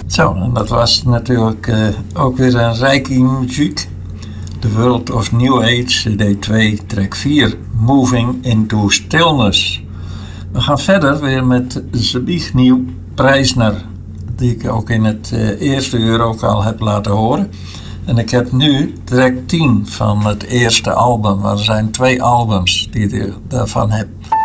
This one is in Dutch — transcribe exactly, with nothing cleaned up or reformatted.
Zo, en dat was natuurlijk uh, ook weer een rijke muziek. The World of New Age, C D twee, track vier, Moving into Stillness. We gaan verder weer met Zbigniew Preisner, die ik ook in het uh, eerste uur ook al heb laten horen. En ik heb nu track tien van het eerste album. Er zijn twee albums die ik daarvan heb.